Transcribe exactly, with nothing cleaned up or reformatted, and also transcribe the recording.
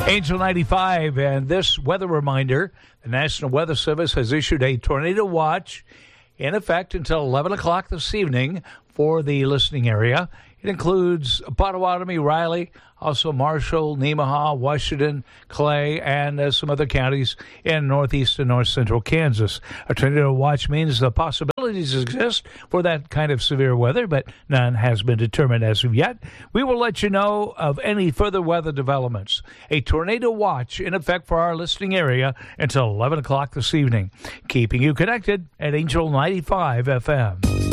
Angel ninety-five, and this weather reminder, the National Weather Service has issued a tornado watch in effect until eleven o'clock this evening for the listening area. It includes Potawatomi, Riley, also Marshall, Nemaha, Washington, Clay, and uh, some other counties in northeast and north central Kansas. A tornado watch means the possibilities exist for that kind of severe weather, but none has been determined as of yet. We will let you know of any further weather developments. A tornado watch in effect for our listening area until eleven o'clock this evening. Keeping you connected at Angel ninety-five F M.